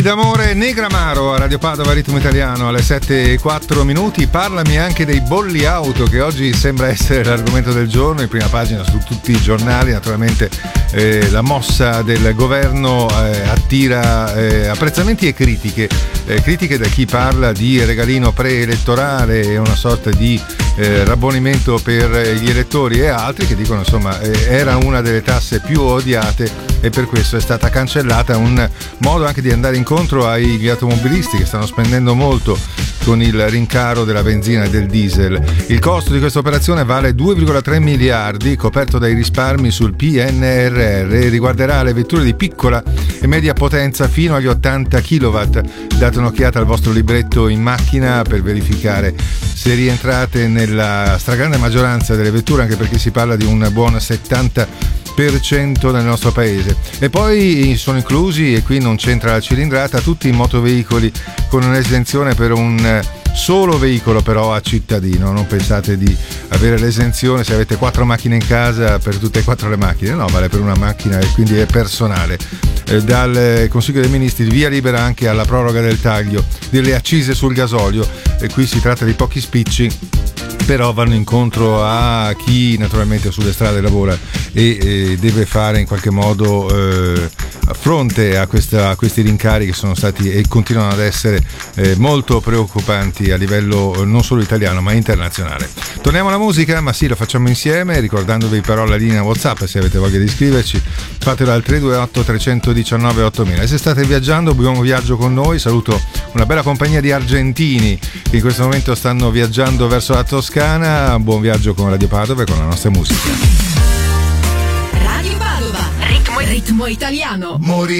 D'amore Negramaro a Radio Padova, ritmo italiano, alle 7:04. Parlami anche dei bolli auto, che oggi sembra essere l'argomento del giorno, in prima pagina su tutti i giornali. Naturalmente la mossa del governo attira apprezzamenti e critiche da chi parla di regalino preelettorale e una sorta di rabbonimento per gli elettori, e altri che dicono insomma era una delle tasse più odiate e per questo è stata cancellata, un modo anche di andare incontro agli automobilisti che stanno spendendo molto con il rincaro della benzina e del diesel. Il costo di questa operazione vale 2,3 miliardi, coperto dai risparmi sul PNRR, e riguarderà le vetture di piccola e media potenza fino agli 80 kW. Date un'occhiata al vostro libretto in macchina per verificare se rientrate nella stragrande maggioranza delle vetture, anche perché si parla di un buon 70% nel nostro paese. E poi sono inclusi, e qui non c'entra la cilindrata, tutti i motoveicoli con un'esenzione per un solo veicolo però a cittadino. Non pensate di avere l'esenzione se avete 4 macchine in casa per tutte e 4 le macchine, no, vale per una macchina e quindi è personale. Dal Consiglio dei Ministri via libera anche alla proroga del taglio delle accise sul gasolio, e qui si tratta di pochi spicci, però vanno incontro a chi naturalmente sulle strade lavora e deve fare in qualche modo fronte a questi rincari che sono stati e continuano ad essere molto preoccupanti a livello non solo italiano ma internazionale. Torniamo alla musica, ma sì, lo facciamo insieme, ricordandovi però la linea WhatsApp, se avete voglia di iscriverci fatelo al 328 319 8000. E se state viaggiando, buon viaggio con noi. Saluto una bella compagnia di argentini che in questo momento stanno viaggiando verso la Toscana. Buon viaggio con Radio Padova e con la nostra musica. Radio Padova, ritmo italiano. Morire